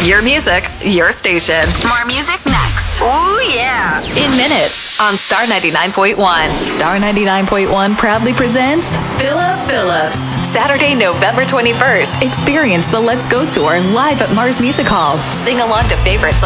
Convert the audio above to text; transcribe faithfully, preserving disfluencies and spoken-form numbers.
Your music, your station. More music next. Ooh, yeah. In minutes on Star ninety-nine point one. Star ninety-nine point one proudly presents Philip Phillips. Saturday, November twenty-first. Experience the Let's Go Tour live at Mars Music Hall. Sing along to favorites